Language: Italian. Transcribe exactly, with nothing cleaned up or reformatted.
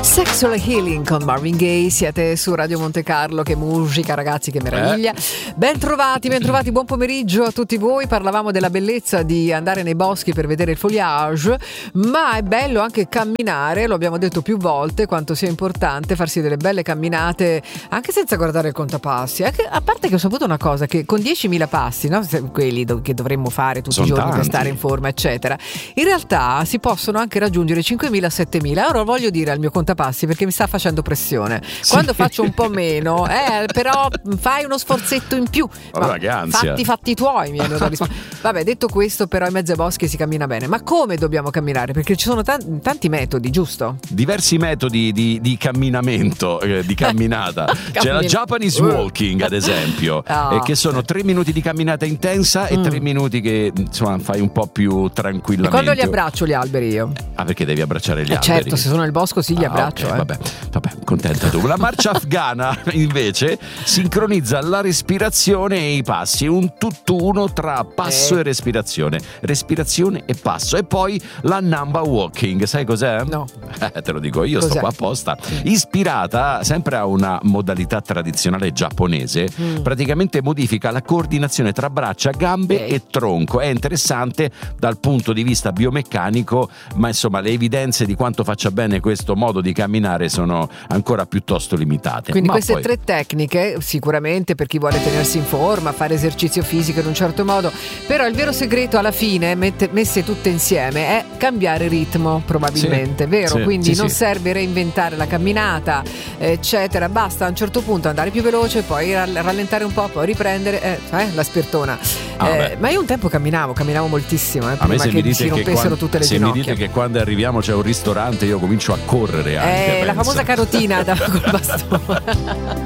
Sexual Healing con Marvin Gaye, siete su Radio Monte Carlo. Che musica, ragazzi, che meraviglia. eh. Ben trovati, ben trovati, buon pomeriggio a tutti voi. Parlavamo della bellezza di andare nei boschi per vedere il foliage, ma è bello anche camminare, lo abbiamo detto più volte quanto sia importante farsi delle belle camminate anche senza guardare il contapassi. Anche, a parte che ho saputo una cosa, che con diecimila passi, no? quelli do- che dovremmo fare tutti Sono i giorni tanti. Per stare in forma eccetera, in realtà si possono anche raggiungere cinquemila settemila. Ora voglio dire al mio contapassi, perché mi sta facendo pressione, sì. Quando faccio un po' meno eh, però fai uno sforzetto in più. Ma ma fatti fatti tuoi, mi hanno da rispondere. Vabbè, detto questo, però in mezzo ai boschi si cammina bene. Ma come dobbiamo camminare? Perché ci sono tanti, tanti metodi, giusto? Diversi metodi di, di camminamento, eh, di camminata. C'è la Japanese walking, ad esempio, oh. eh, che sono tre minuti di camminata intensa e mm. tre minuti che insomma fai un po' più tranquillamente. E quando li abbraccio gli alberi io? Ah, perché devi abbracciare gli eh alberi? Certo, se sono nel bosco sì, li ah, abbraccio. Okay, eh. vabbè, vabbè, contenta tu. La marcia afghana invece sincronizza la respirazione e i passi, un tutt'uno tra passo eh. e respirazione, respirazione e passo. E poi la Namba walking, sai cos'è? No. Eh, te lo dico io, cos'è? Sto qua apposta. Ispirata sempre a una modalità tradizionale giapponese, mm. praticamente modifica la coordinazione tra braccia, gambe eh. e tronco. È interessante dal punto di vista biomeccanico, ma insomma le evidenze di quanto faccia bene questo modo di camminare sono ancora piuttosto limitate. Quindi ma queste poi... tre tecniche sicuramente per chi vuole tenersi in forma, fare esercizio fisico in un certo modo, però il vero segreto alla fine, mette, messe tutte insieme, è cambiare ritmo, probabilmente, sì, vero? Sì, Quindi sì, non sì. serve reinventare la camminata eccetera, basta a un certo punto andare più veloce, poi rallentare un po', poi riprendere eh, eh, la spirtona. ah, eh, ma io un tempo camminavo camminavo moltissimo eh, prima che mi si rompessero quando, tutte le se ginocchia. Mi dite che quando arriviamo c'è un ristorante io comincio a correre anche, eh, penso. La famosa carotina da col bastone.